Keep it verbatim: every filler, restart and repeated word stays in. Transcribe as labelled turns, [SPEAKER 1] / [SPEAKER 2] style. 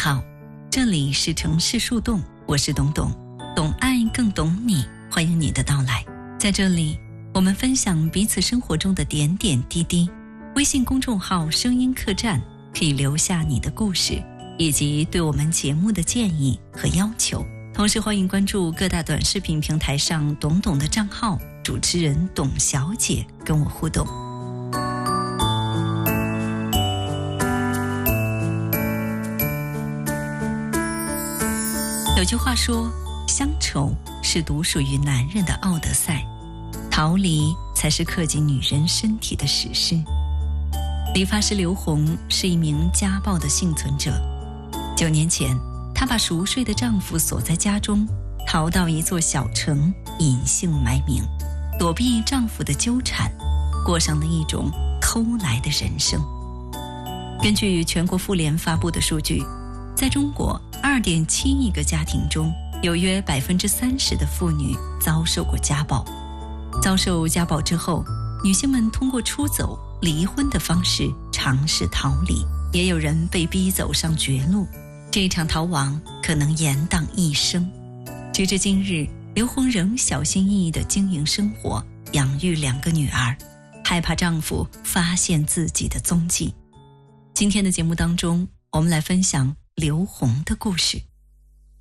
[SPEAKER 1] 好，这里是城市树洞，我是董董，懂爱更懂你，欢迎你的到来。在这里，我们分享彼此生活中的点点滴滴。微信公众号声音客栈可以留下你的故事，以及对我们节目的建议和要求。同时欢迎关注各大短视频平台上董董的账号，主持人董小姐跟我互动。有句话说，乡愁是独属于男人的奥德赛，逃离才是刻进女人身体的史诗。理发师刘红是一名家暴的幸存者。九年前，她把熟睡的丈夫锁在家中，逃到一座小城，隐姓埋名，躲避丈夫的纠缠，过上了一种偷来的人生。根据全国妇联发布的数据，在中国 二点七亿个家庭中，有约 百分之三十 的妇女遭受过家暴。遭受家暴之后，女性们通过出走、离婚的方式尝试逃离，也有人被逼走上绝路。这一场逃亡可能延宕一生。直至今日，刘红仍小心翼翼地经营生活，养育两个女儿，害怕丈夫发现自己的踪迹。今天的节目当中，我们来分享刘红的故事。